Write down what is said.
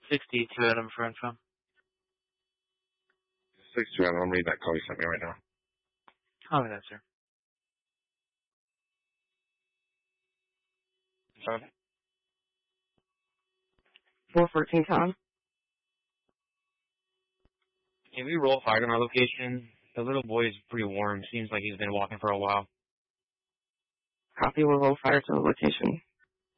62 Adam for info. 62 Adam, I'm reading that call you sent me right now. Oh, that, sir. Sorry? 414 Tom. Can we roll fire on our location? The little boy is pretty warm. Seems like he's been walking for a while. Copy, will roll fire to the location.